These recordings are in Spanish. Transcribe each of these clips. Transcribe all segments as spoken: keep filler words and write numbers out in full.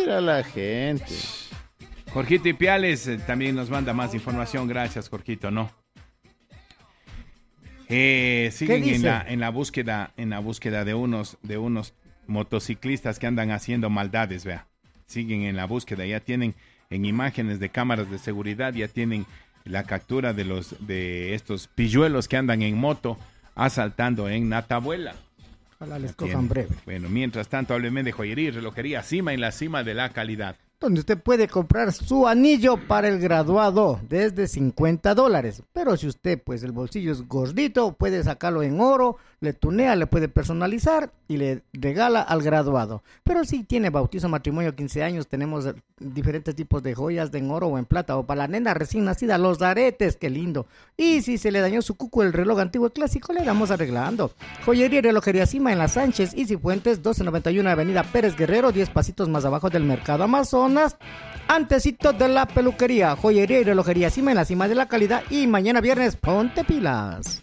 Mira la gente. Jorgito Ipiales eh, también nos manda más información. Gracias, Jorgito, ¿no? Eh, siguen en la, en la búsqueda, en la búsqueda de unos, de unos motociclistas que andan haciendo maldades, vea. Siguen en la búsqueda, ya tienen en imágenes de cámaras de seguridad, ya tienen la captura de los de estos pilluelos que andan en moto asaltando en Natabuela. Ojalá les cojan breve. Bueno, mientras tanto, hábleme de joyería y relojería Cima, en la cima de la calidad. Donde usted puede comprar su anillo para el graduado desde cincuenta dólares. Pero si usted, pues el bolsillo es gordito, puede sacarlo en oro, le tunea, le puede personalizar y le regala al graduado. Pero si tiene bautizo, matrimonio, quince años, tenemos diferentes tipos de joyas de en oro o en plata. O para la nena recién nacida, los aretes, qué lindo. Y si se le dañó su cuco, el reloj antiguo clásico, le damos arreglando. Joyería y relojería Cima en la Sánchez y Cifuentes, doce noventa y uno Avenida Pérez Guerrero, diez pasitos más abajo del Mercado Amazonas. Antecito de la peluquería, joyería y relojería Cima en la cima de la calidad. Y mañana viernes, ponte pilas.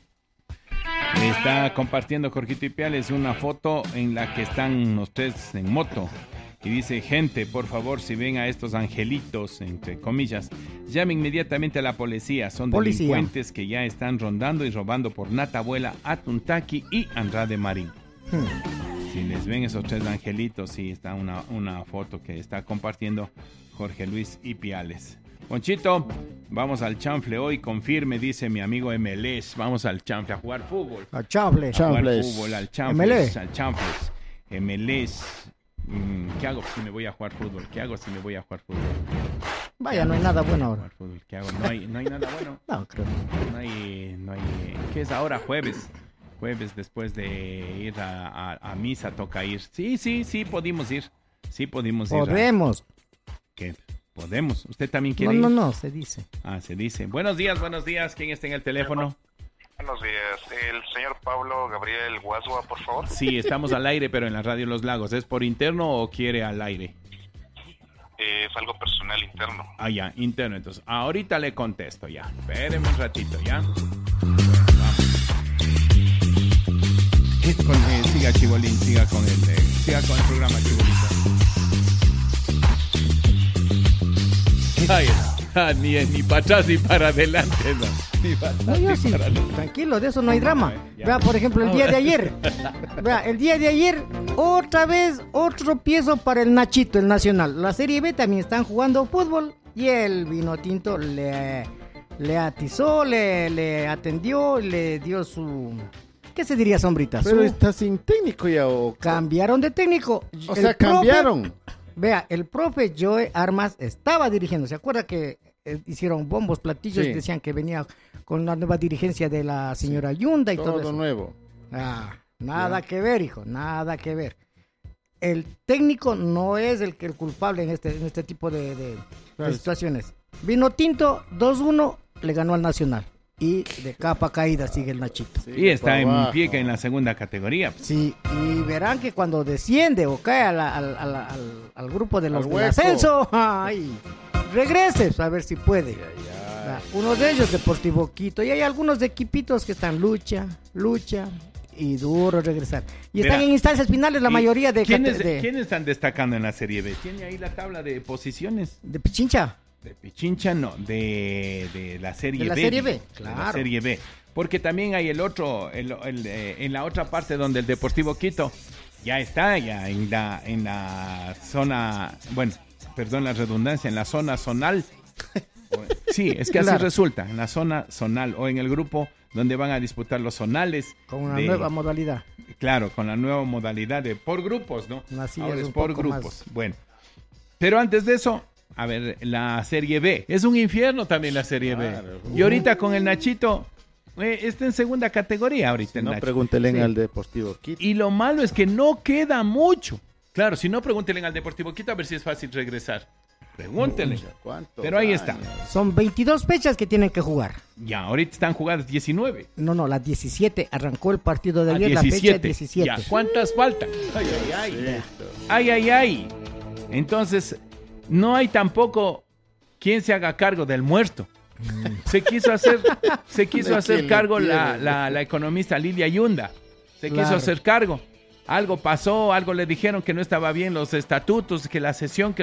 Me está compartiendo Jorgito Ipiales una foto en la que están los tres en moto. Y dice, gente, por favor, si ven a estos angelitos, entre comillas, llame inmediatamente a la policía. Son Policía. delincuentes que ya están rondando y robando por Natabuela, Atuntaqui y Andrade Marín. Hmm. Si les ven esos tres angelitos, sí, está una, una foto que está compartiendo Jorge Luis Ipiales. Ponchito, vamos al chanfle hoy, confirme, dice mi amigo M L S. Vamos al chanfle a jugar fútbol. Al chanfle. A jugar Chanfles. fútbol, al chanfle, al chanfle. M L S. ¿Qué hago si me voy a jugar fútbol? ¿Qué hago si me voy a jugar fútbol? Vaya, no hay nada bueno ahora. ¿Qué hago? No hay, no hay nada bueno. No, creo. No hay, no hay. ¿Qué es ahora? Jueves. Jueves después de ir a, a, a misa toca ir. Sí, sí, sí, podemos ir. Sí, podemos ir. Podemos. A... ¿Qué? Podemos. ¿Usted también quiere no, ir? No, no, se dice. Ah, se dice. Buenos días, buenos días. ¿Quién está en el teléfono? Buenos días. El señor Pablo Gabriel Guasua, por favor. Sí, estamos al aire, pero en la radio Los Lagos. ¿Es por interno o quiere al aire? Eh, es algo personal interno. Ah, ya, interno. Entonces, ahorita le contesto ya. Espéreme un ratito, ¿ya? Con, eh, siga Chibolín, siga con el, eh, siga con el programa, Chibolito. Ay, ah, ni, ni para atrás ni para adelante, no. Ni para atrás, No, yo ni sí, para adelante. tranquilo, de eso no hay drama. Ya. Vea, por ejemplo, el día de ayer. Vea, el día de ayer, otra vez, otro tropiezo para el Nachito, el Nacional. La Serie B también están jugando fútbol y el vino tinto le, le atizó, le, le atendió, le dio su... ¿Qué se diría, Sombrita? Pero Su- está sin técnico ya. O, Cambiaron de técnico. o El sea, profe- cambiaron. Vea, el profe Joe Armas estaba dirigiendo. ¿Se acuerda que eh, hicieron bombos, platillos? Sí. Decían que venía con la nueva dirigencia de la señora Yunda y todo, Todo eso. nuevo. Ah, nada Ya. que ver, hijo, nada que ver. El técnico no es el que el culpable en este, en este tipo de, de- de Claro. situaciones. Vino Tinto, dos uno, le ganó al Nacional. Y de capa caída sigue el Nachito. Sí, Y está para en abajo. pie que en la segunda categoría. Sí, y verán que cuando desciende o cae a la- al, al- al- al grupo de los Al del hueco. ascenso, ay, regrese a ver si puede. Ya, Ah, Uno de ellos Deportivo Quito y hay algunos de equipitos que están lucha, lucha y duro regresar. Y están Mira, en instancias finales la ¿Y mayoría de, ¿quiénes, cate- de, ¿Quiénes están destacando en la Serie B? ¿Tiene ahí la tabla de posiciones? de Pichincha. De Pichincha, no, de, de la Serie B. De la Serie B, de la claro. Serie B. Porque también hay el otro, el, el, eh, en la otra parte donde el Deportivo Quito ya está, ya en la, en la zona, bueno, perdón la redundancia, en la zona zonal. Sí, es que así Claro. resulta, en la zona zonal o en el grupo donde van a disputar los zonales. Con una de- nueva modalidad. Claro, con la nueva modalidad de por grupos, ¿no? Así Ahora es, es un por poco grupos. más. Bueno, pero antes de eso, a ver, la Serie B. Es un infierno también la Serie Claro. B. Y ahorita con el Nachito, eh, está en segunda categoría ahorita el No, Nacho. pregúntele Sí. al Deportivo Quito. Y lo malo es que no queda mucho. Claro, si no, pregúntenle al Deportivo Quito a ver si es fácil regresar. Pregúntenle. ¿Cuánto? Pero ahí está. Son veintidós fechas que tienen que jugar. Ya, ahorita están jugadas diecinueve. No, no, las diecisiete. Arrancó el partido de A ayer, la fecha diecisiete. diecisiete. Ya, ¿cuántas faltan? Ay, ay, ay. Ay, ay, ay. Entonces, no hay tampoco quien se haga cargo del muerto. Se quiso hacer, se quiso ¿De hacer quién cargo le la, quiere? la, la economista Lilia Yunda. Se quiso Claro. hacer cargo. Algo pasó, algo le dijeron que no estaba bien los estatutos, que la sesión que